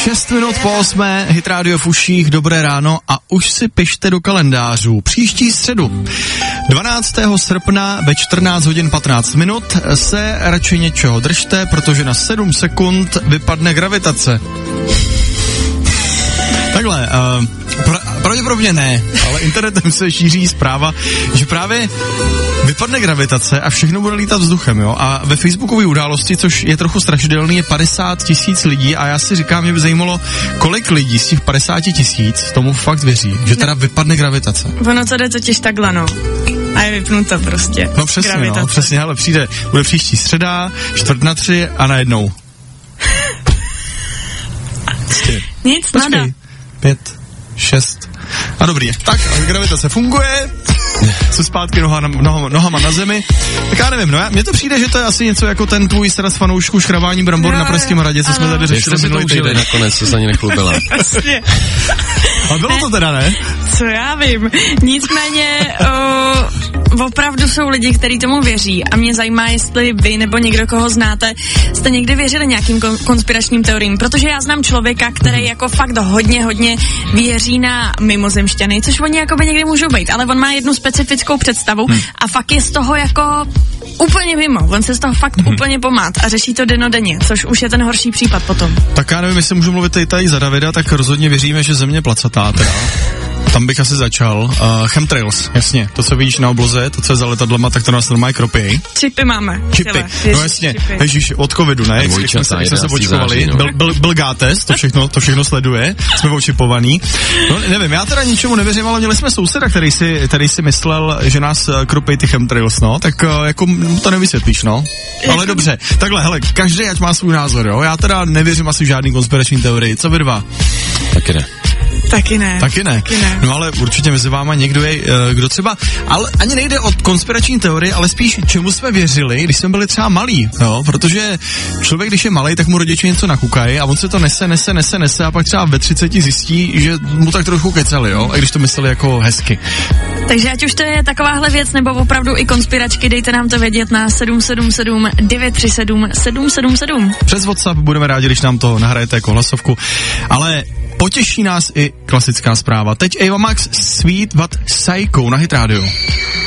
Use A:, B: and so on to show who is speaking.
A: 6 minut po 8, Hit Radio v uších, dobré ráno a už si pište do kalendářů. Příští středu, 12. srpna ve 14 hodin 15 minut se radši něčeho držte, protože na 7 sekund vypadne gravitace. Takhle, pravděpodobně ne, ale internetem se šíří zpráva, že právě vypadne gravitace a všechno bude lítat vzduchem, jo? A ve facebookové události, což je trochu strašidelný, je 50 000 lidí a já si říkám, mě by zajímalo, kolik lidí z těch 50 000 tomu fakt věří, že teda vypadne gravitace.
B: Ono to jde totiž takhle, no. A je vypnuto prostě.
A: No přesně, gravitace. No, přesně, ale bude příští středa, 2:45 a najednou.
B: Nic, nada.
A: 5, 6. A dobrý, tak gravitace funguje, se zpátky nohama na zemi. Tak já nevím, mně to přijde, že to je asi něco jako ten tvůj sraz fanoušku škrabání brambor na Pražském hradě, co jsme tady řešili minulý týden.
C: Nakonec, co se ani nechlubila.
B: Vlastně.
A: A bylo to teda, ne?
B: Co já vím. Nicméně opravdu jsou lidi, kteří tomu věří a mě zajímá, jestli vy nebo někdo, koho znáte, jste někdy věřili nějakým konspiračním teoriím, protože já znám člověka, který jako fakt hodně věří na mimozemšťany, což oni jako by někdy můžou být, ale on má jednu specifickou představu a fakt je z toho jako úplně mimo, on se z toho fakt úplně pomát a řeší to dennodenně, což už je ten horší případ potom.
A: Tak já nevím, jestli můžu mluvit tady za Davida, tak rozhodně věříme, že země placatá teda. Tam bych asi začal. Chemtrails, jasně. To, co vidíš na obloze, to, co je za letadlama, tak to nás normálně kropějí.
B: Čipy máme.
A: Čipy, no jasně. Ježíš, od covidu, ne? Jak jsme se očkovali. Byl Gátes, to všechno sleduje. Jsme očipovaný. No nevím, já teda ničemu nevěřím, ale měli jsme souseda, který si myslel, že nás kropějí ty chemtrails, no. Tak jako to nevysvětlíš, no. Ale dobře. Takhle, hele, každý ať má svůj názor, jo. Já teda nevěřím asi v žádný konspirační teorii. Co vy dva?
C: Taky ne.
A: Taky ne. No ale určitě mezi váma někdo je, kdo třeba, ale ani nejde o konspirační teorii, ale spíš čemu jsme věřili, když jsme byli třeba malí, jo, protože člověk, když je malej, tak mu rodiče něco nakukají a on se to nese a pak třeba ve 30 zjistí, že mu tak trochu kecali, jo, a když to mysleli jako hezky.
B: Takže ať už to je takováhle věc, nebo opravdu i konspiračky, dejte nám to vědět na 777 937 777.
A: Přes WhatsApp budeme rádi, když nám to nahrajete jako hlasovku, ale potěší nás i klasická zpráva. Teď Ava Max, Sweet But Psycho na Hit Radio.